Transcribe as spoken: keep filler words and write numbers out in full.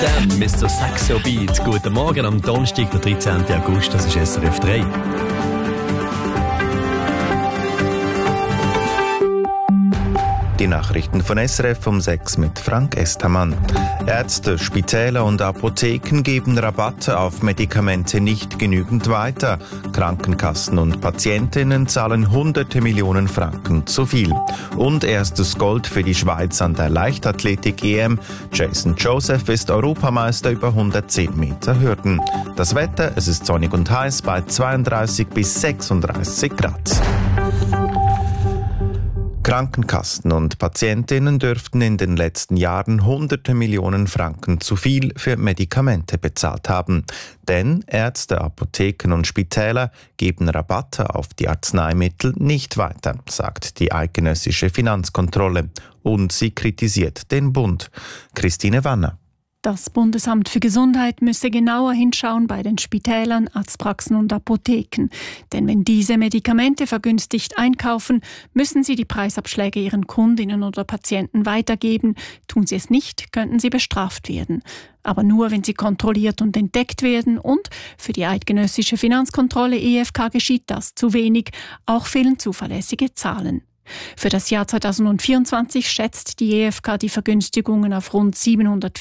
Dann Mister Saxo Beat. Guten Morgen am Donnerstag, der dreizehnten August, das ist S R F drei. Die Nachrichten von S R F um sechs mit Frank Estermann. Ärzte, Spitäler und Apotheken geben Rabatte auf Medikamente nicht genügend weiter. Krankenkassen und Patientinnen zahlen hunderte Millionen Franken zu viel. Und erstes Gold für die Schweiz an der Leichtathletik-E M. Jason Joseph ist Europameister über hundertzehn Meter Hürden. Das Wetter, es ist sonnig und heiß bei zweiunddreißig bis sechsunddreißig Grad. Krankenkassen und Patientinnen dürften in den letzten Jahren hunderte Millionen Franken zu viel für Medikamente bezahlt haben. Denn Ärzte, Apotheken und Spitäler geben Rabatte auf die Arzneimittel nicht weiter, sagt die eidgenössische Finanzkontrolle. Und sie kritisiert den Bund. Christine Wanner. Das Bundesamt für Gesundheit müsse genauer hinschauen bei den Spitälern, Arztpraxen und Apotheken. Denn wenn diese Medikamente vergünstigt einkaufen, müssen sie die Preisabschläge ihren Kundinnen oder Patienten weitergeben. Tun sie es nicht, könnten sie bestraft werden. Aber nur, wenn sie kontrolliert und entdeckt werden. Und für die eidgenössische Finanzkontrolle E F K geschieht das zu wenig. Auch fehlen zuverlässige Zahlen. Für das Jahr zweitausendvierundzwanzig schätzt die E F K die Vergünstigungen auf rund siebenhundert